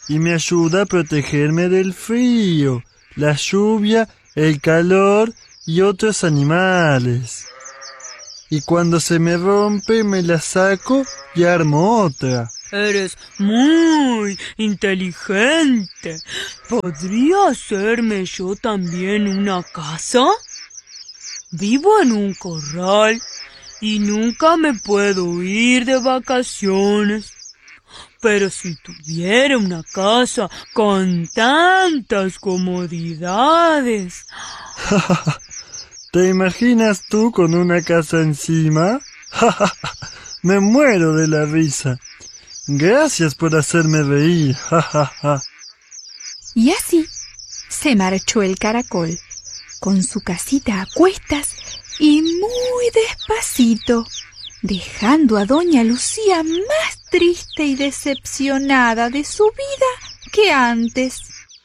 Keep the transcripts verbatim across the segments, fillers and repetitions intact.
y me ayuda a protegerme del frío, la lluvia, el calor y otros animales. Y cuando se me rompe me la saco y armo otra. Eres muy inteligente. ¿Podría hacerme yo también una casa? Vivo en un corral y nunca me puedo ir de vacaciones. Pero si tuviera una casa con tantas comodidades... ¿Te imaginas tú con una casa encima? Me muero de la risa. Gracias por hacerme reír. Y así se marchó el caracol, con su casita a cuestas y muy despacito, dejando a doña Lucía más triste y decepcionada de su vida que antes.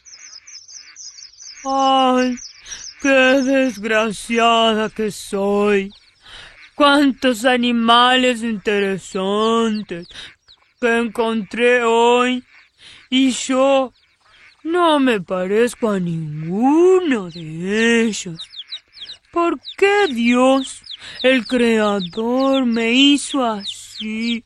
¡Ay, qué desgraciada que soy! ¡Cuántos animales interesantes que encontré hoy! Y yo no me parezco a ninguno de ellos. ¿Por qué Dios, el Creador, me hizo así?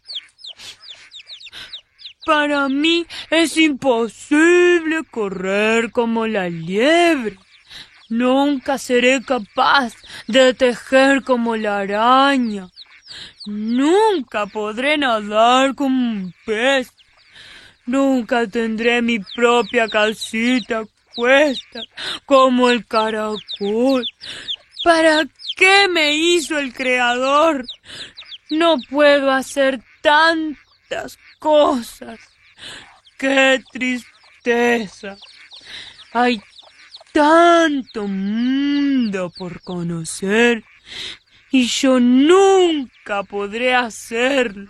Para mí es imposible correr como la liebre. Nunca seré capaz de tejer como la araña. Nunca podré nadar como un pez. Nunca tendré mi propia casita puesta como el caracol. ¿Para qué me hizo el Creador? No puedo hacer tantas cosas. ¡Qué tristeza! Hay tanto mundo por conocer y yo nunca podré hacerlo.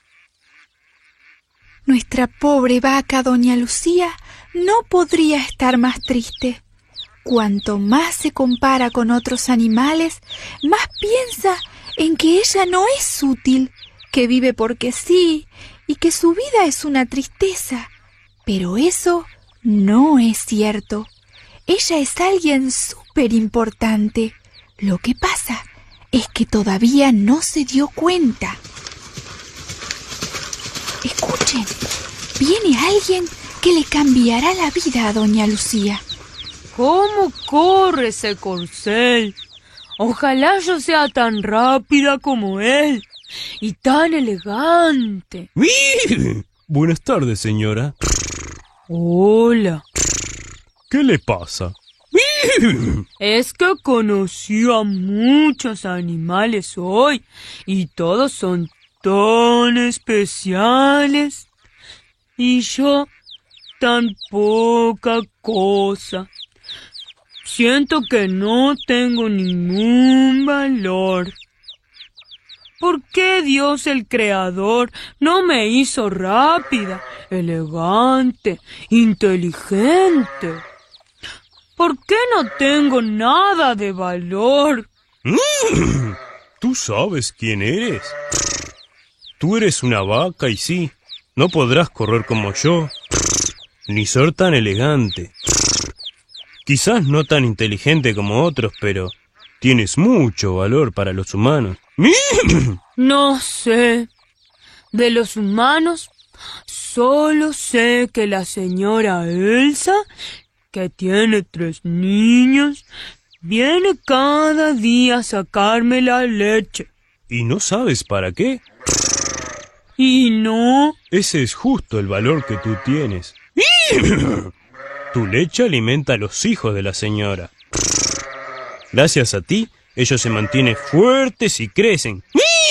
Nuestra pobre vaca doña Lucía no podría estar más triste. Cuanto más se compara con otros animales, más piensa en que ella no es útil, que vive porque sí y que su vida es una tristeza. Pero eso no es cierto. Ella es alguien súper importante. Lo que pasa es que todavía no se dio cuenta. Escuchen, viene alguien que le cambiará la vida a doña Lucía. ¿Cómo corre ese corcel? Ojalá yo sea tan rápida como él y tan elegante. Buenas tardes, señora. Hola. ¿Qué le pasa? Es que conocí a muchos animales hoy y todos son tan especiales. Y yo, tan poca cosa. Siento que no tengo ningún valor. ¿Por qué Dios el Creador no me hizo rápida, elegante, inteligente? ¿Por qué no tengo nada de valor? ¿Tú sabes quién eres? Tú eres una vaca y sí, no podrás correr como yo, ni ser tan elegante. Quizás no tan inteligente como otros, pero tienes mucho valor para los humanos. No sé. De los humanos, solo sé que la señora Elsa, que tiene tres niños, viene cada día a sacarme la leche. ¿Y no sabes para qué? ¿Y no? Ese es justo el valor que tú tienes. Tu leche alimenta a los hijos de la señora. Gracias a ti, ellos se mantienen fuertes y crecen.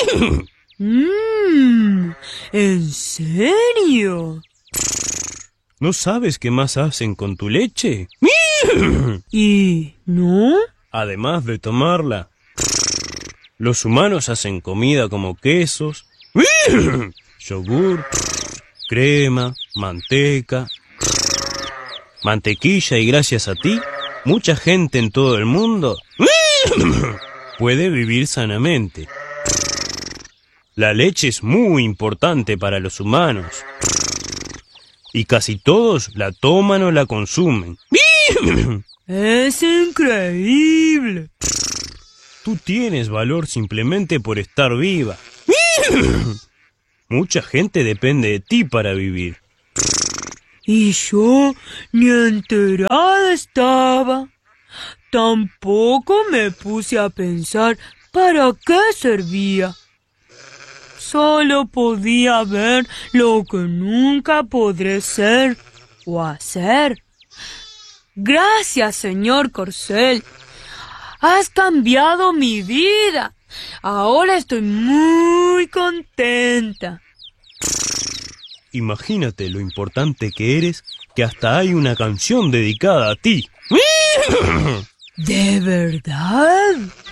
Mm, ¿en serio? ¿No sabes qué más hacen con tu leche? ¿Y no? Además de tomarla, los humanos hacen comida como quesos, yogur, crema, manteca, mantequilla y gracias a ti, mucha gente en todo el mundo puede vivir sanamente. La leche es muy importante para los humanos. y casi todos la toman o la consumen. Es increíble. Tú tienes valor simplemente por estar viva. Mucha gente depende de ti para vivir. Y yo ni enterada estaba. Tampoco me puse a pensar para qué servía. Solo podía ver lo que nunca podré ser o hacer. Gracias, señor Corcel. Has cambiado mi vida. Ahora estoy muy contenta. Imagínate lo importante que eres, que hasta hay una canción dedicada a ti. ¿De verdad?